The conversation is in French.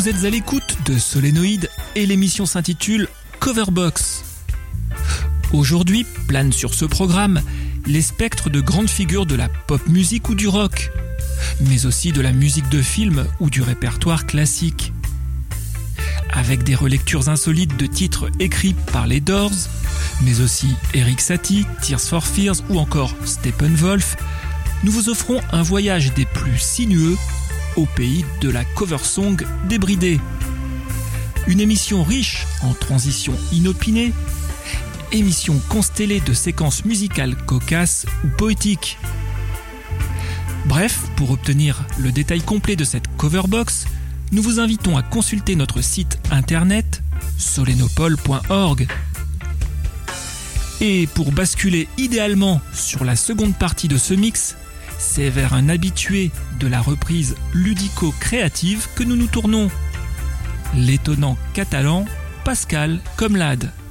vous êtes à l'écoute de Solénoïde et l'émission s'intitule Coverbox. Aujourd'hui planent sur ce programme les spectres de grandes figures de la pop musique ou du rock, mais aussi de la musique de film ou du répertoire classique. Avec des relectures insolites de titres écrits par les Doors, mais aussi Erik Satie, Tears for Fears ou encore Steppenwolf, nous vous offrons un voyage des plus sinueux au pays de la cover song débridée. Une émission riche en transitions inopinées, émission constellée de séquences musicales cocasses ou poétiques. Bref, pour obtenir le détail complet de cette coverbox, nous vous invitons à consulter notre site internet solenopole.org. Et pour basculer idéalement sur la seconde partie de ce mix, c'est vers un habitué de la reprise ludico-créative que nous nous tournons. L'étonnant catalan Pascal Comlade.